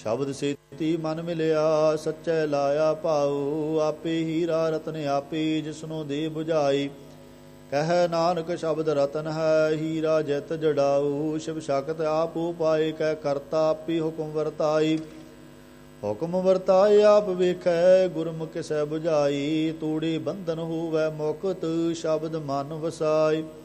ਸ਼ਬਦ ਸੇਤੀ ਮਨ ਮਿਲਿਆ, ਸੱਚੈ ਲਾਇਆ ਭਾਉ। ਆਪੇ ਹੀਰਾ ਰਤਨ ਆਪੇ, ਜਿਸਨੂੰ ਦੇ ਬੁਝਾਈ। ਕਹਿ ਨਾਨਕ ਸ਼ਬਦ ਰਤਨ ਹੈ, ਹੀਰਾ ਜਿਤ ਜੜਾਊ। ਸ਼ਿਵ ਸ਼ਕਤ ਆਪ ਉਪਾਏ, ਕਹਿ ਕਰਤਾ ਆਪੇ ਹੁਕਮ ਵਰਤਾਈ। ਹੁਕਮ ਵਰਤਾਏ ਆਪ ਵੇਖੈ, ਗੁਰਮੁਖ ਸਹਿ ਬੁਝਾਈ। ਤੂੜੀ ਬੰਧਨ ਹੋਵੈ ਮੁਕਤ, ਸ਼ਬਦ ਮਨ ਵਸਾਈ।